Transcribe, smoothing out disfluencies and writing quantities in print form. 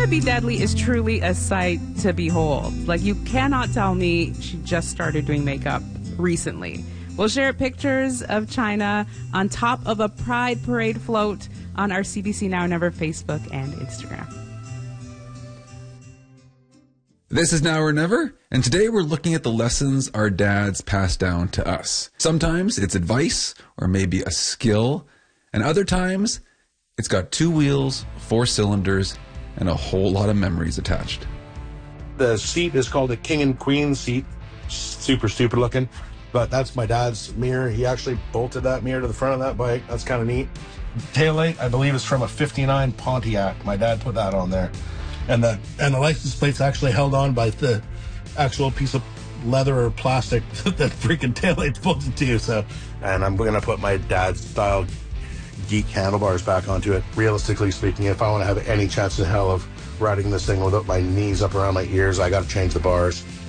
Gonna Be Deadly is truly a sight to behold. Like, you cannot tell me she just started doing makeup recently. We'll share pictures of China on top of a Pride Parade float on our CBC Now Never Facebook and Instagram. This is Now or Never, and today we're looking at the lessons our dads pass down to us. Sometimes it's advice or maybe a skill, and other times it's got 2 wheels, 4 cylinders, and a whole lot of memories attached. The seat is called a king and queen seat. Super stupid looking, but that's my dad's mirror. He actually bolted that mirror to the front of that bike. That's kind of neat. Taillight, I believe, is from a 59 Pontiac. My dad put that on there. And the license plate's actually held on by the actual piece of leather or plastic that freaking taillight's bolted to. So, and I'm going to put my dad's style geek handlebars back onto it. Realistically speaking, if I want to have any chance in hell of riding this thing without my knees up around my ears, I got to change the bars.